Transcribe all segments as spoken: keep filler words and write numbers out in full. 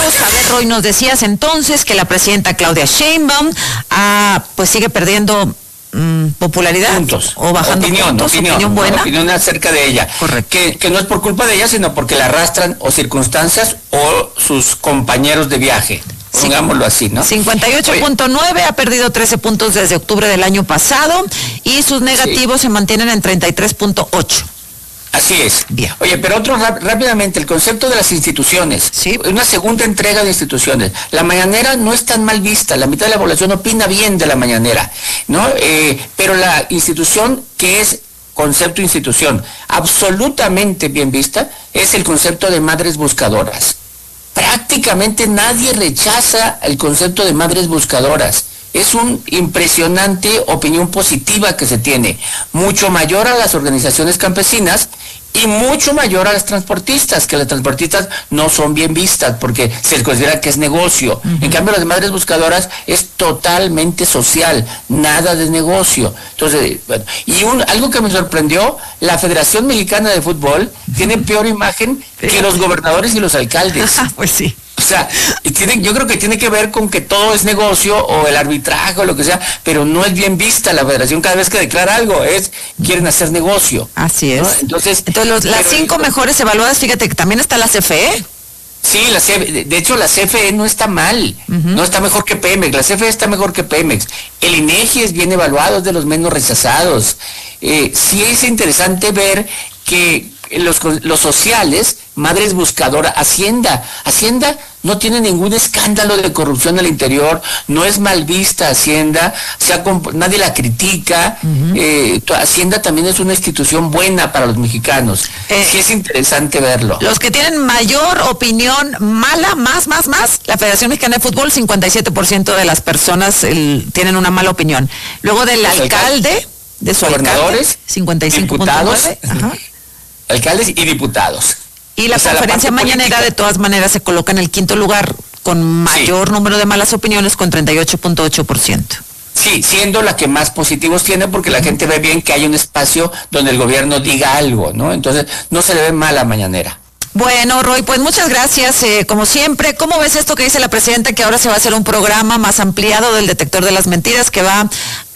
A ver, Roy, nos decías entonces que la presidenta Claudia Sheinbaum ah, pues sigue perdiendo mm, popularidad. Puntos. O bajando opinión, puntos, opinión, opinión buena. Opinión acerca de ella. Correcto. Que, que no es por culpa de ella, sino porque la arrastran o circunstancias o sus compañeros de viaje. Pongámoslo así, ¿no? cincuenta y ocho punto nueve, ha perdido trece puntos desde octubre del año pasado y sus negativos sí. se mantienen en treinta y tres punto ocho. Así es. Bien. Oye, pero otro rápidamente, el concepto de las instituciones. Sí. Una segunda entrega de instituciones. La mañanera no es tan mal vista, la mitad de la población opina bien de la mañanera, ¿no? Eh, pero la institución que es concepto institución absolutamente bien vista es el concepto de madres buscadoras. Prácticamente nadie rechaza el concepto de madres buscadoras. Es una impresionante opinión positiva que se tiene, mucho mayor a las organizaciones campesinas y mucho mayor a las transportistas, que las transportistas no son bien vistas porque se les considera que es negocio. Uh-huh. En cambio, las madres buscadoras es totalmente social, nada de negocio. Entonces, bueno, y un, algo que me sorprendió, la Federación Mexicana de Fútbol uh-huh. tiene peor imagen que los gobernadores y los alcaldes. Pues sí. O sea, tiene, yo creo que tiene que ver con que todo es negocio o el arbitraje o lo que sea, pero no es bien vista la federación cada vez que declara algo, es quieren hacer negocio. Así es. ¿no? Entonces, Entonces los, las pero, cinco mejores evaluadas, fíjate que también está la C F E. Sí, la C F E, de hecho la C F E no está mal, uh-huh. no está mejor que Pemex, la C F E está mejor que Pemex. El INEGI es bien evaluado, es de los menos rechazados. Eh, sí es interesante ver que los, los sociales, madres buscadoras, Hacienda, Hacienda no tiene ningún escándalo de corrupción al interior, no es mal vista Hacienda, se ha comp- nadie la critica, uh-huh. eh, Hacienda también es una institución buena para los mexicanos, eh, sí es interesante verlo. Los que tienen mayor opinión mala, más, más, más, la Federación Mexicana de Fútbol, cincuenta y siete por ciento de las personas el, tienen una mala opinión. Luego del alcalde, alcalde, de su gobernadores, alcalde, cincuenta y cinco punto nueve, diputados, alcaldes y diputados. Y la o sea, conferencia la mañanera política, de todas maneras se coloca en el quinto lugar con mayor sí. número de malas opiniones con treinta y ocho punto ocho por ciento. Sí, siendo la que más positivos tiene porque la gente ve bien que hay un espacio donde el gobierno diga algo, ¿no? Entonces no se le ve mal la mañanera. Bueno, Roy, pues muchas gracias, eh, como siempre. ¿Cómo ves esto que dice la presidenta, que ahora se va a hacer un programa más ampliado del detector de las mentiras que va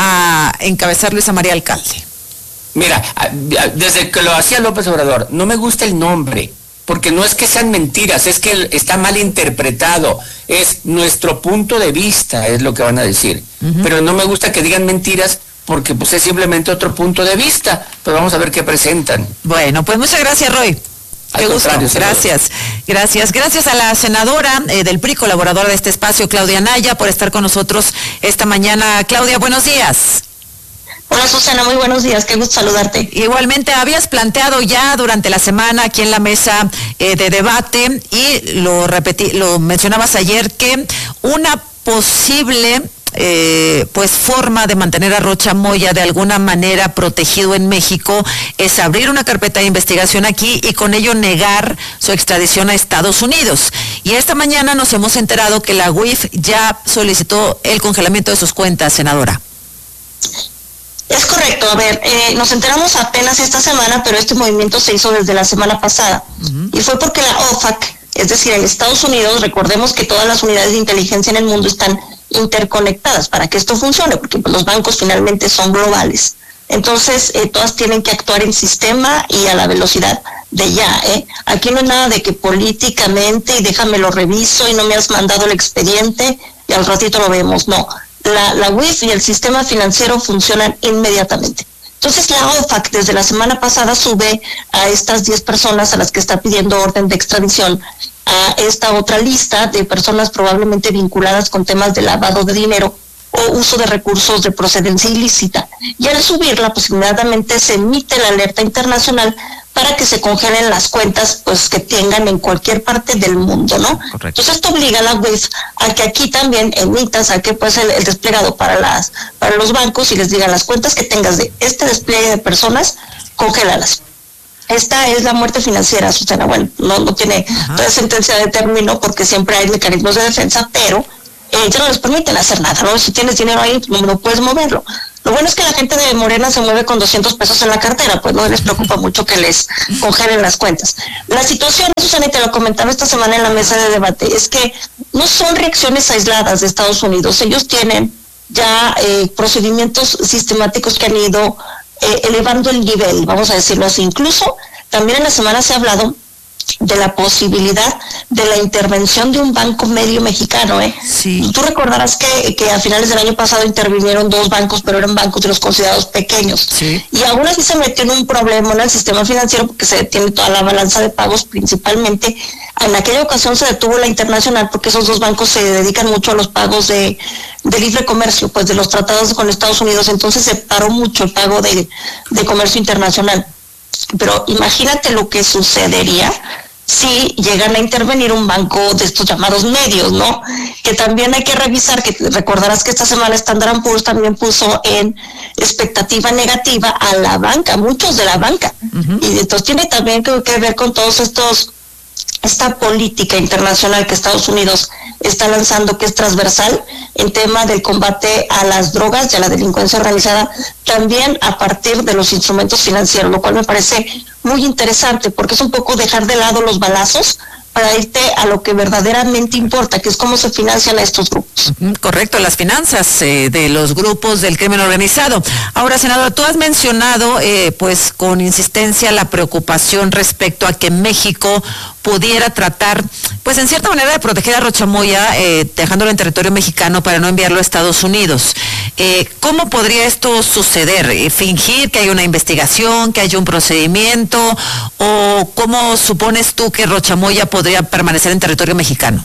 a encabezar Luisa María Alcalde? Mira, desde que lo hacía López Obrador, no me gusta el nombre, porque no es que sean mentiras, es que está mal interpretado, es nuestro punto de vista, es lo que van a decir. Uh-huh. Pero no me gusta que digan mentiras, porque pues es simplemente otro punto de vista, pero vamos a ver qué presentan. Bueno, pues muchas gracias, Roy. Qué gusto, gracias, gracias, gracias a la senadora eh, del P R I, colaboradora de este espacio, Claudia Naya, por estar con nosotros esta mañana. Claudia, buenos días. Hola Susana, muy buenos días, qué gusto saludarte. Igualmente, habías planteado ya durante la semana aquí en la mesa eh, de debate y lo repetí, lo mencionabas ayer, que una posible eh, pues forma de mantener a Rocha Moya de alguna manera protegido en México es abrir una carpeta de investigación aquí y con ello negar su extradición a Estados Unidos. Y esta mañana nos hemos enterado que la U I F ya solicitó el congelamiento de sus cuentas, senadora. Es correcto, a ver, eh, nos enteramos apenas esta semana, pero este movimiento se hizo desde la semana pasada. Uh-huh. Y fue porque la O F A C, es decir, en Estados Unidos, recordemos que todas las unidades de inteligencia en el mundo están interconectadas para que esto funcione, porque pues, los bancos finalmente son globales. Entonces, eh, todas tienen que actuar en sistema y a la velocidad de ya. ¿eh? Aquí no es nada de que políticamente, y déjame lo reviso, y no me has mandado el expediente, y al ratito lo vemos, no. La, la U I F y el sistema financiero funcionan inmediatamente. Entonces la O F A C desde la semana pasada sube a estas diez personas a las que está pidiendo orden de extradición a esta otra lista de personas probablemente vinculadas con temas de lavado de dinero o uso de recursos de procedencia ilícita. Y al subirla, pues inmediatamente se emite la alerta internacional para que se congelen las cuentas pues que tengan en cualquier parte del mundo, ¿no? Correcto. Entonces esto obliga a la U I F a que aquí también emitan, saque pues el, el desplegado para las para los bancos y les digan las cuentas que tengas de este despliegue de personas, congélalas. Esta es la muerte financiera, Susana. Bueno, no, no tiene toda sentencia de término porque siempre hay mecanismos de defensa, pero eh, ya no les permiten hacer nada, ¿no? Si tienes dinero ahí, no, no puedes moverlo. Lo bueno es que la gente de Morena se mueve con doscientos pesos en la cartera, pues no les preocupa mucho que les congelen las cuentas. La situación, Susana, y te lo comentaba esta semana en la mesa de debate, es que no son reacciones aisladas de Estados Unidos. Ellos tienen ya eh, procedimientos sistemáticos que han ido eh, elevando el nivel, vamos a decirlo así. Incluso también en la semana se ha hablado de la posibilidad de la intervención de un banco medio mexicano, ¿eh? Sí. Tú recordarás que, que a finales del año pasado intervinieron dos bancos, pero eran bancos de los considerados pequeños. Sí. Y aún así se metió en un problema en el sistema financiero porque se detiene toda la balanza de pagos, principalmente. En aquella ocasión se detuvo la internacional porque esos dos bancos se dedican mucho a los pagos de, de libre comercio, pues de los tratados con Estados Unidos, entonces se paró mucho el pago de, de comercio internacional. Pero imagínate lo que sucedería si llegan a intervenir un banco de estos llamados medios, ¿no? Que también hay que revisar, que recordarás que esta semana Standard and Poor's también puso en expectativa negativa a la banca, muchos de la banca. Uh-huh. Y entonces tiene también que, que ver con todos estos, esta política internacional que Estados Unidos está lanzando, que es transversal en tema del combate a las drogas y a la delincuencia organizada, también a partir de los instrumentos financieros, lo cual me parece muy interesante, porque es un poco dejar de lado los balazos para irte a lo que verdaderamente importa, que es cómo se financian a estos grupos. Correcto, las finanzas eh, de los grupos del crimen organizado. Ahora, senadora, tú has mencionado, eh, pues, con insistencia la preocupación respecto a que México pudiera tratar, pues, en cierta manera, de proteger a Rocha Moya, eh, dejándolo en territorio mexicano para no enviarlo a Estados Unidos. Eh, ¿Cómo podría esto suceder? Eh, ¿Fingir que hay una investigación, que hay un procedimiento? ¿O cómo supones tú que Rocha Moya podría permanecer en territorio mexicano?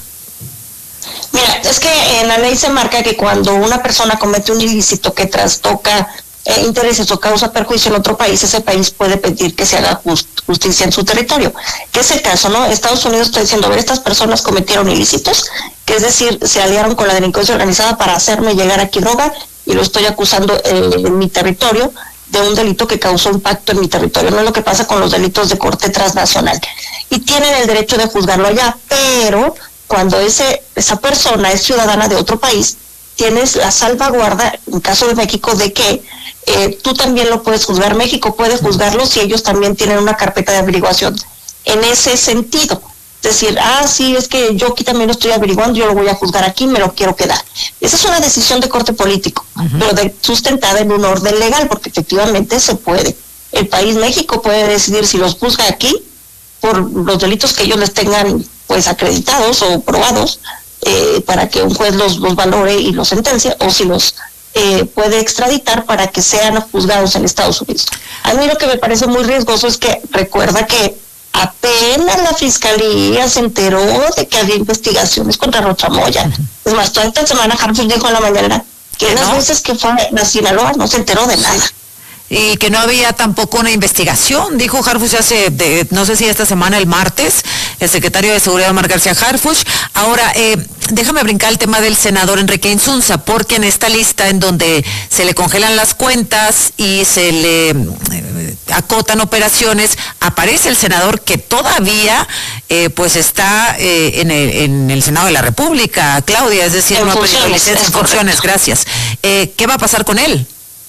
Mira, es que en la ley se marca que cuando una persona comete un ilícito que trastoca eh, intereses o causa perjuicio en otro país, ese país puede pedir que se haga just, justicia en su territorio. Que es el caso, ¿no? Estados Unidos está diciendo, a ver, estas personas cometieron ilícitos, que es decir, se aliaron con la delincuencia organizada para hacerme llegar aquí droga y lo estoy acusando eh, en mi territorio de un delito que causó impacto en mi territorio. No es lo que pasa con los delitos de corte transnacional. Y tienen el derecho de juzgarlo allá, pero cuando ese esa persona es ciudadana de otro país, tienes la salvaguarda, en caso de México, de que eh, tú también lo puedes juzgar. México puede juzgarlo si ellos también tienen una carpeta de averiguación en ese sentido. Decir, ah, sí, es que yo aquí también lo estoy averiguando, yo lo voy a juzgar aquí, me lo quiero quedar. Esa es una decisión de corte político, uh-huh. pero de, sustentada en un orden legal, porque efectivamente se puede. El país México puede decidir si los juzga aquí por los delitos que ellos les tengan pues acreditados o probados, eh, para que un juez los, los valore y los sentencie, o si los eh, puede extraditar para que sean juzgados en Estados Unidos. A mí lo que me parece muy riesgoso es que recuerda que apenas la fiscalía se enteró de que había investigaciones contra Rocha Moya. Es más, toda esta semana Harfuch dijo en la mañana que las ¿no? veces que fue a Sinaloa no se enteró de nada. Y que no había tampoco una investigación, dijo Harfuch hace, de, no sé si esta semana, el martes, el secretario de Seguridad, Omar García Harfuch. Ahora, eh, déjame brincar el tema del senador Enrique Insunza, porque en esta lista en donde se le congelan las cuentas y se le eh, acotan operaciones, aparece el senador que todavía eh, pues está eh, en, el, en el Senado de la República, Claudia, es decir, en no ha funciones, pedido licencia en funciones, gracias. Eh, ¿Qué va a pasar con él?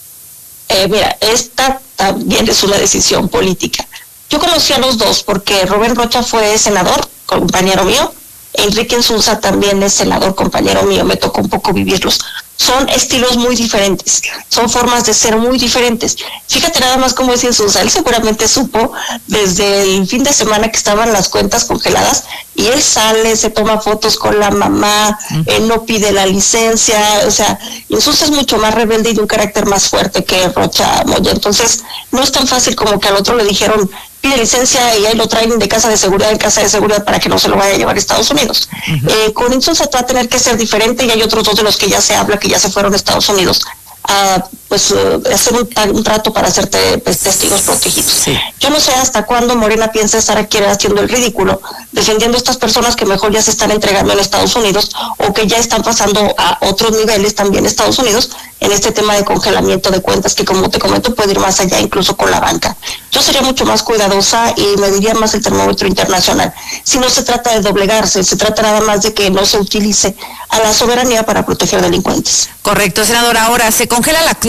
Eh, mira, esta también es una decisión política. Yo conocí a los dos porque Rubén Rocha fue senador, compañero mío, Enrique Insunza también es senador, compañero mío, me tocó un poco vivirlos. Son estilos muy diferentes, son formas de ser muy diferentes. Fíjate nada más cómo es Insunza, él seguramente supo desde el fin de semana que estaban las cuentas congeladas y él sale, se toma fotos con la mamá, él no pide la licencia, o sea, Insunza es mucho más rebelde y de un carácter más fuerte que Rocha Moya, entonces no es tan fácil como que al otro le dijeron pide licencia y ahí lo traen de casa de seguridad en casa de seguridad para que no se lo vaya a llevar a Estados Unidos. Uh-huh. Eh, con Insunza va a tener que ser diferente y hay otros dos de los que ya se habla que ya se fueron a Estados Unidos a pues uh, hacer un, un trato para hacerte pues, testigos protegidos. Sí. Yo no sé hasta cuándo Morena piensa estar aquí haciendo el ridículo, defendiendo a estas personas que mejor ya se están entregando en Estados Unidos o que ya están pasando a otros niveles también en Estados Unidos en este tema de congelamiento de cuentas que, como te comento, puede ir más allá incluso con la banca. Yo sería mucho más cuidadosa y me diría más el termómetro internacional. Si no se trata de doblegarse, se trata nada más de que no se utilice a la soberanía para proteger delincuentes. Correcto, senadora. Ahora, se congela la,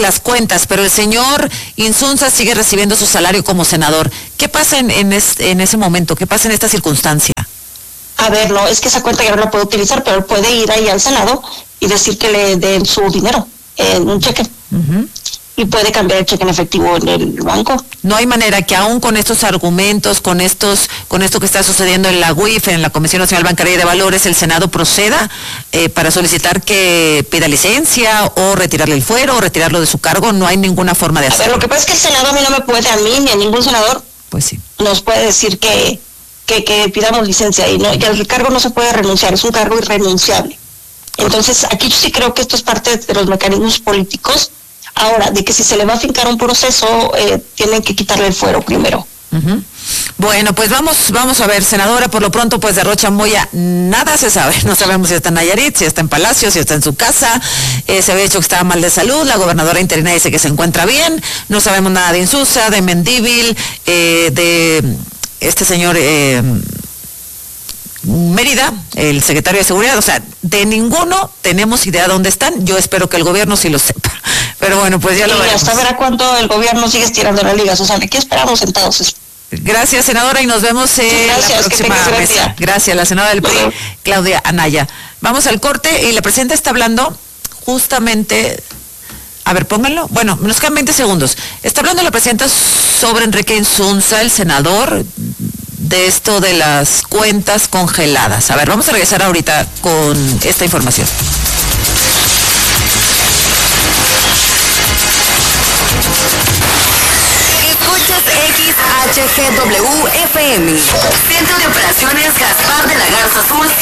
las cuentas, pero el señor Insunza sigue recibiendo su salario como senador. ¿Qué pasa en, en, es, en ese momento? ¿Qué pasa en esta circunstancia? A ver, no, es que esa cuenta ya no la puede utilizar, pero él puede ir ahí al Senado y decir que le den su dinero en un cheque. Uh-huh. Y puede cambiar el cheque en efectivo en el banco. No hay manera que aún con estos argumentos, con estos, con esto que está sucediendo en la U I F, en la Comisión Nacional Bancaria y de Valores, el Senado proceda eh, para solicitar que pida licencia o retirarle el fuero o retirarlo de su cargo. No hay ninguna forma de hacerlo. A ver, lo que pasa es que el Senado a mí no me puede, a mí ni a ningún senador, pues sí, nos puede decir que, que, que pidamos licencia y no, y el cargo no se puede renunciar, es un cargo irrenunciable. Entonces, aquí yo sí creo que esto es parte de los mecanismos políticos. Ahora, de que si se le va a fincar un proceso, eh, tienen que quitarle el fuero primero. Uh-huh. Bueno, pues vamos vamos a ver, senadora, por lo pronto, pues de Rocha Moya nada se sabe. No sabemos si está en Nayarit, si está en Palacio, si está en su casa. Eh, se había dicho que estaba mal de salud. La gobernadora interina dice que se encuentra bien. No sabemos nada de Insunza, de Mendívil, eh, de este señor... Eh, Mérida, el secretario de Seguridad, o sea, de ninguno tenemos idea de dónde están. Yo espero que el gobierno sí lo sepa. Pero bueno, pues ya lo veremos. Y hasta ver a cuánto el gobierno sigue estirando la liga, Susana. ¿Qué esperamos entonces? Gracias, senadora, y nos vemos en sí, la próxima mesa. Gracias, la senadora del P R I, Claudia Anaya. Vamos al corte y la presidenta está hablando justamente... A ver, pónganlo. Bueno, nos quedan veinte segundos. Está hablando la presidenta sobre Enrique Insunza, el senador, de esto de las cuentas congeladas. A ver, vamos a regresar ahorita con esta información. Escuchas X H G W F M. Centro de Operaciones Gaspar de la Garza Azul.